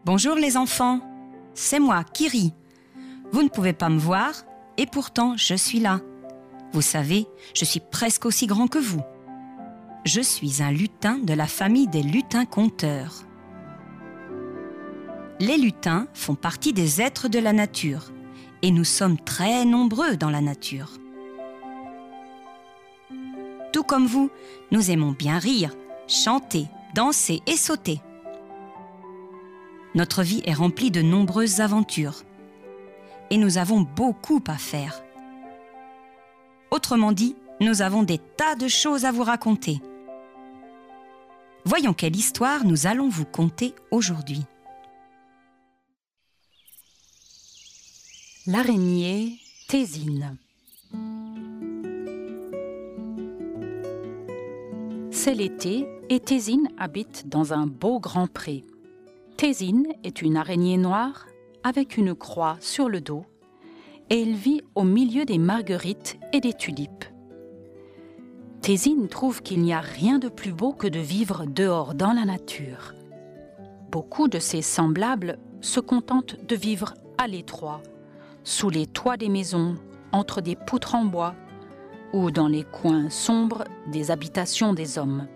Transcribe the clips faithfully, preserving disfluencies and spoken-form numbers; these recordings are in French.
Bonjour les enfants, c'est moi, Kiri. Vous ne pouvez pas me voir et pourtant je suis là. Vous savez, je suis presque aussi grand que vous. Je suis un lutin de la famille des lutins-conteurs. Les lutins font partie des êtres de la nature et nous sommes très nombreux dans la nature. Tout comme vous, nous aimons bien rire, chanter, danser et sauter. Notre vie est remplie de nombreuses aventures et nous avons beaucoup à faire. Autrement dit, nous avons des tas de choses à vous raconter. Voyons quelle histoire nous allons vous conter aujourd'hui. L'araignée Thésine. C'est l'été et Thésine habite dans un beau grand pré. Thésine est une araignée noire avec une croix sur le dos et elle vit au milieu des marguerites et des tulipes. Thésine trouve qu'il n'y a rien de plus beau que de vivre dehors dans la nature. Beaucoup de ses semblables se contentent de vivre à l'étroit, sous les toits des maisons, entre des poutres en bois ou dans les coins sombres des habitations des hommes.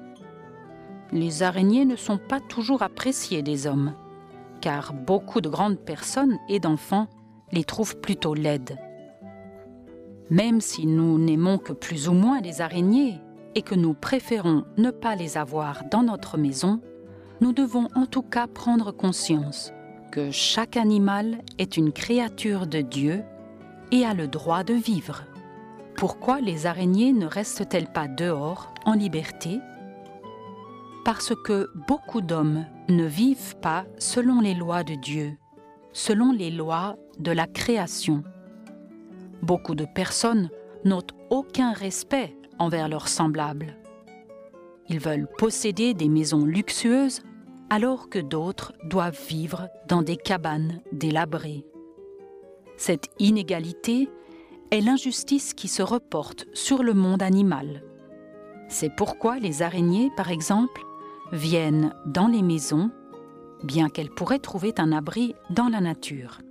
Les araignées ne sont pas toujours appréciées des hommes, car beaucoup de grandes personnes et d'enfants les trouvent plutôt laides. Même si nous n'aimons que plus ou moins les araignées et que nous préférons ne pas les avoir dans notre maison, nous devons en tout cas prendre conscience que chaque animal est une créature de Dieu et a le droit de vivre. Pourquoi les araignées ne restent-elles pas dehors, en liberté ? Parce que beaucoup d'hommes ne vivent pas selon les lois de Dieu, selon les lois de la création. Beaucoup de personnes n'ont aucun respect envers leurs semblables. Ils veulent posséder des maisons luxueuses alors que d'autres doivent vivre dans des cabanes délabrées. Cette inégalité est l'injustice qui se reporte sur le monde animal. C'est pourquoi les araignées, par exemple, viennent dans les maisons, bien qu'elles pourraient trouver un abri dans la nature.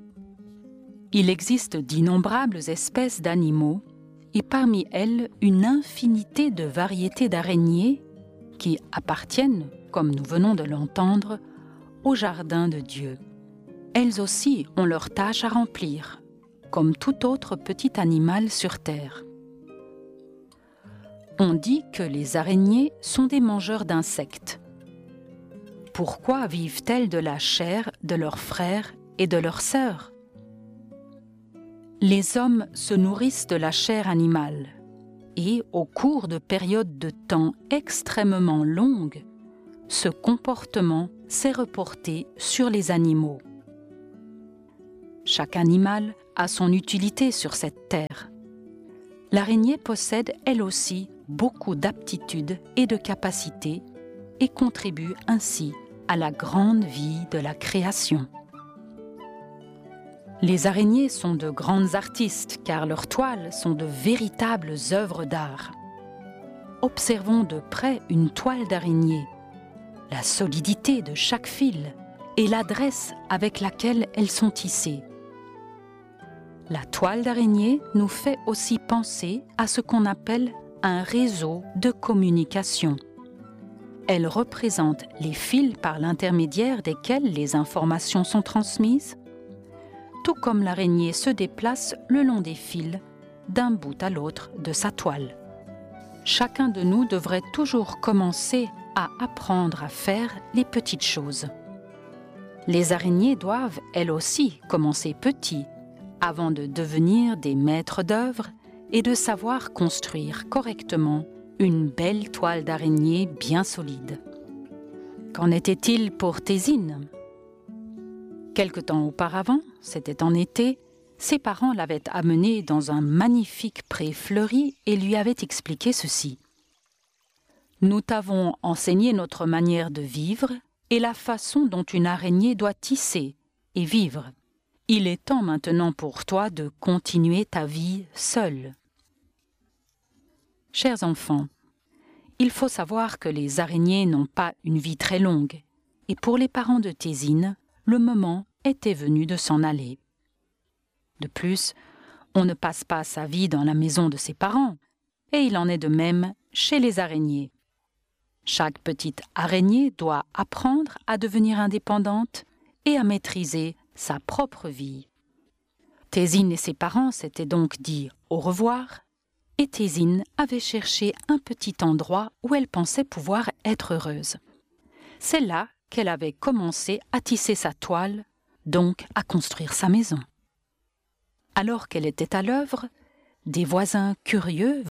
Il existe d'innombrables espèces d'animaux et parmi elles une infinité de variétés d'araignées qui appartiennent, comme nous venons de l'entendre, au jardin de Dieu. Elles aussi ont leur tâche à remplir, comme tout autre petit animal sur terre. On dit que les araignées sont des mangeurs d'insectes. Pourquoi vivent-elles de la chair de leurs frères et de leurs sœurs ? Les hommes se nourrissent de la chair animale et, au cours de périodes de temps extrêmement longues, ce comportement s'est reporté sur les animaux. Chaque animal a son utilité sur cette terre. L'araignée possède, elle aussi, beaucoup d'aptitudes et de capacités et contribue ainsi à la grande vie de la création. Les araignées sont de grandes artistes car leurs toiles sont de véritables œuvres d'art. Observons de près une toile d'araignée, la solidité de chaque fil et l'adresse avec laquelle elles sont tissées. La toile d'araignée nous fait aussi penser à ce qu'on appelle un réseau de communication. Elle représente les fils par l'intermédiaire desquels les informations sont transmises, tout comme l'araignée se déplace le long des fils d'un bout à l'autre de sa toile. Chacun de nous devrait toujours commencer à apprendre à faire les petites choses. Les araignées doivent, elles aussi, commencer petit, avant de devenir des maîtres d'œuvre et de savoir construire correctement une belle toile d'araignée bien solide. Qu'en était-il pour Thésine ? Quelque temps auparavant, c'était en été, ses parents l'avaient amenée dans un magnifique pré fleuri et lui avaient expliqué ceci. « Nous t'avons enseigné notre manière de vivre et la façon dont une araignée doit tisser et vivre. Il est temps maintenant pour toi de continuer ta vie seule. » Chers enfants, il faut savoir que les araignées n'ont pas une vie très longue et pour les parents de Thésine, le moment était venu de s'en aller. De plus, on ne passe pas sa vie dans la maison de ses parents, et il en est de même chez les araignées. Chaque petite araignée doit apprendre à devenir indépendante et à maîtriser sa propre vie. Thésine et ses parents s'étaient donc dit au revoir, et Thésine avait cherché un petit endroit où elle pensait pouvoir être heureuse. C'est là qu'elle avait commencé à tisser sa toile, donc à construire sa maison. Alors qu'elle était à l'œuvre, des voisins curieux